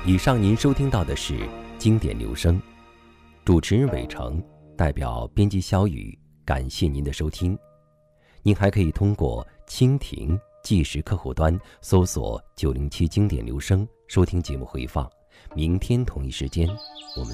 以上您收听到的是经典留声，主持人伟成，代表编辑小雨，感谢您的收听。您还可以通过蜻蜓即时客户端搜索907经典留声收听节目回放。明天同一时间我们